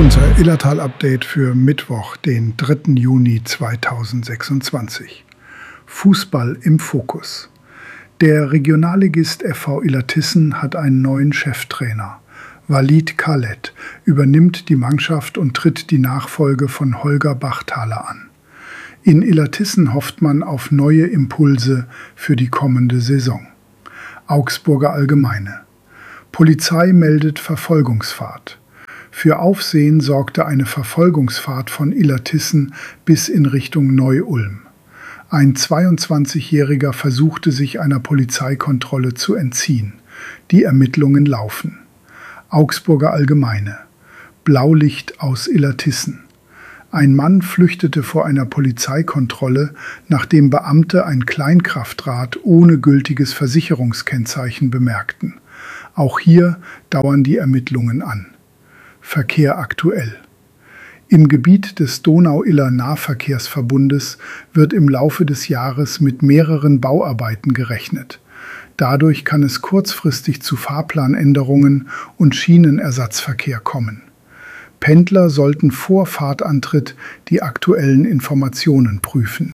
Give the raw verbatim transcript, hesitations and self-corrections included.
Unser Illertal-Update für Mittwoch, den dritten Juni zweitausendsechsundzwanzig. Fußball im Fokus. Der Regionalligist F V Illertissen hat einen neuen Cheftrainer. Walid Khaled übernimmt die Mannschaft und tritt die Nachfolge von Holger Bachthaler an. In Illertissen hofft man auf neue Impulse für die kommende Saison. Augsburger Allgemeine. Polizei meldet Verfolgungsfahrt. Für Aufsehen sorgte eine Verfolgungsfahrt von Illertissen bis in Richtung Neu-Ulm. Ein zweiundzwanzigjähriger versuchte sich einer Polizeikontrolle zu entziehen. Die Ermittlungen laufen. Augsburger Allgemeine. Blaulicht aus Illertissen. Ein Mann flüchtete vor einer Polizeikontrolle, nachdem Beamte ein Kleinkraftrad ohne gültiges Versicherungskennzeichen bemerkten. Auch hier dauern die Ermittlungen an. Verkehr aktuell. Im Gebiet des Donau-Iller-Nahverkehrsverbundes wird im Laufe des Jahres mit mehreren Bauarbeiten gerechnet. Dadurch kann es kurzfristig zu Fahrplanänderungen und Schienenersatzverkehr kommen. Pendler sollten vor Fahrtantritt die aktuellen Informationen prüfen.